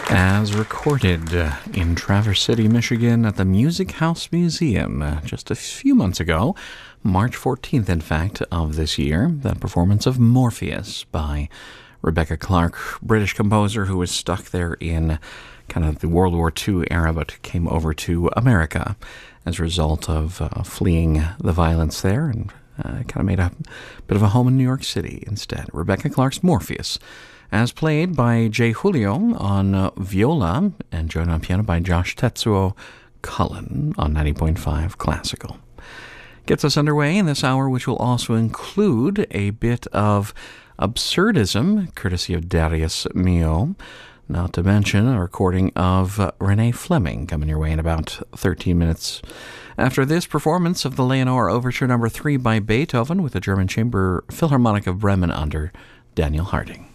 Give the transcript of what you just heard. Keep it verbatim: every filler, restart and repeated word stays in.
As recorded in Traverse City, Michigan at the Music House Museum just a few months ago, March fourteenth, in fact, of this year, that performance of Morpheus by Rebecca Clark, British composer who was stuck there in kind of the World War Two era, but came over to America as a result of uh, fleeing the violence there and uh, kind of made a bit of a home in New York City instead. Rebecca Clark's Morpheus, as played by Jay Julio on uh, viola and joined on piano by Josh Tetsuo Cullen on ninety point five Classical. Gets us underway in this hour, which will also include a bit of absurdism, courtesy of Darius Milhaud, not to mention a recording of uh, Renee Fleming coming your way in about thirteen minutes. After this performance of the Leonore Overture Number three by Beethoven with the German Chamber Philharmonic of Bremen under Daniel Harding.